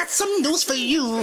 some news for you.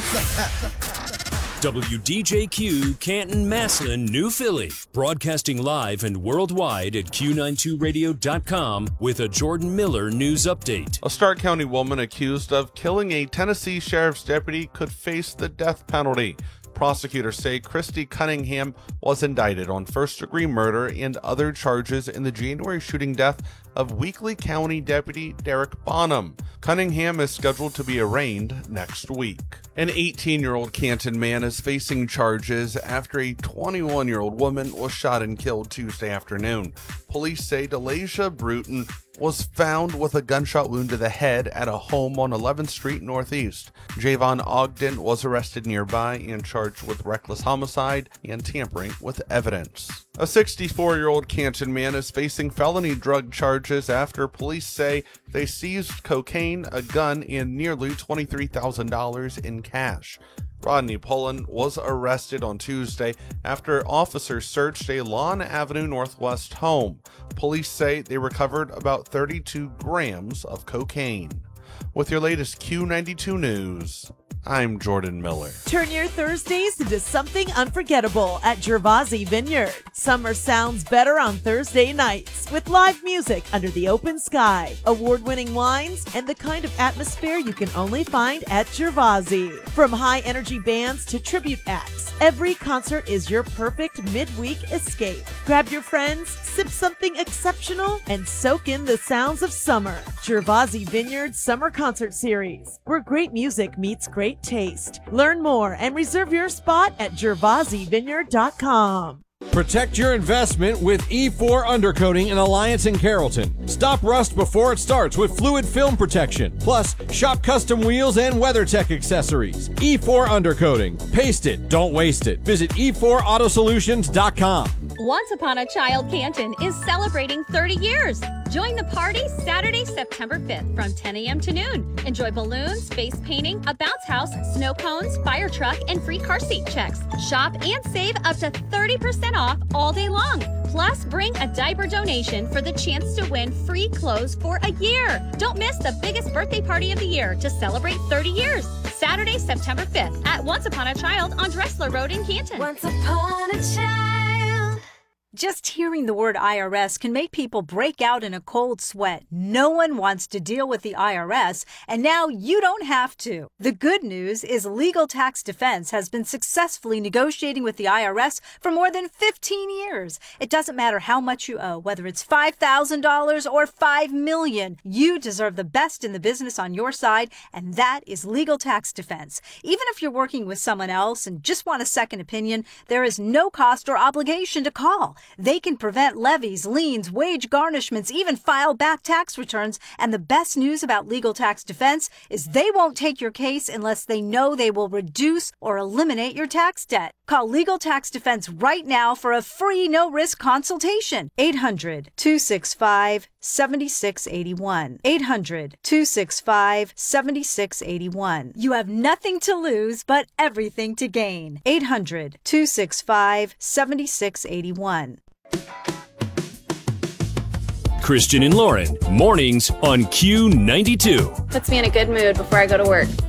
WDJQ, Canton, Massillon, New Philly. Broadcasting live and worldwide at Q92Radio.com with a Jordan Miller news update. A Stark County woman accused of killing a Tennessee sheriff's deputy could face the death penalty. Prosecutors say Christy Cunningham was indicted on first-degree murder and other charges in the January shooting death of Weakley County Deputy Derek Bonham. Cunningham is scheduled to be arraigned next week. An 18-year-old Canton man is facing charges after a 21-year-old woman was shot and killed Tuesday afternoon. Police say Delasia Bruton was found with a gunshot wound to the head at a home on 11th Street Northeast. Javon Ogden was arrested nearby and charged with reckless homicide and tampering with evidence. A 64-year-old Canton man is facing felony drug charges after police say they seized cocaine, a gun, and nearly $23,000 in cash. Rodney Pullen was arrested on Tuesday after officers searched a Lawn Avenue Northwest home. Police say they recovered about 32 grams of cocaine. With your latest Q92 news, I'm Jordan Miller. Turn your Thursdays into something unforgettable at Gervasi Vineyard. Summer sounds better on Thursday nights with live music under the open sky, award-winning wines, and the kind of atmosphere you can only find at Gervasi. From high-energy bands to tribute acts, every concert is your perfect midweek escape. Grab your friends, sip something exceptional, and soak in the sounds of summer. Gervasi Vineyard Summer Concert Series, where great music meets great taste. Learn more and reserve your spot at gervasivineyard.com. Protect your investment with E4 Undercoating in Alliance and Carrollton. Stop rust before it starts with fluid film protection. Plus, shop custom wheels and WeatherTech accessories. E4 Undercoating. Paste it, don't waste it. Visit e4autosolutions.com. Once Upon a Child Canton is celebrating 30 years. Join the party Saturday, September 5th from 10 a.m. to noon. Enjoy balloons, face painting, a bounce house, snow cones, fire truck, and free car seat checks. Shop and save up to 30% off all day long. Plus, bring a diaper donation for the chance to win free clothes for a year. Don't miss the biggest birthday party of the year to celebrate 30 years. Saturday, September 5th at Once Upon a Child on Dressler Road in Canton. Once upon a child. Just hearing the word IRS can make people break out in a cold sweat. No one wants to deal with the IRS, and now you don't have to. The good news is Legal Tax Defense has been successfully negotiating with the IRS for more than 15 years. It doesn't matter how much you owe, whether it's $5,000 or $5 million. You deserve the best in the business on your side, and that is Legal Tax Defense. Even if you're working with someone else and just want a second opinion, there is no cost or obligation to call. They can prevent levies, liens, wage garnishments, even file back tax returns. And the best news about Legal Tax Defense is they won't take your case unless they know they will reduce or eliminate your tax debt. Call Legal Tax Defense right now for a free no-risk consultation. 800-265-7681. 800-265-7681. You have nothing to lose but everything to gain. 800-265-7681. Christian and Lauren, mornings on Q92. Puts me in a good mood before I go to work.